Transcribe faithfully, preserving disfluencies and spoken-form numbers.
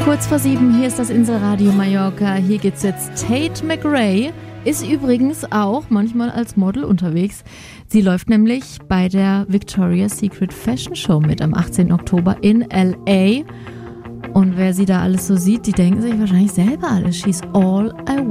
Kurz vor sieben, hier ist das Inselradio Mallorca. Hier geht's jetzt. Tate McRae ist übrigens auch manchmal als Model unterwegs. Sie läuft nämlich bei der Victoria's Secret Fashion Show mit am achtzehnten Oktober in L A. Und wer sie da alles so sieht, die denken sich wahrscheinlich selber alles. She's all I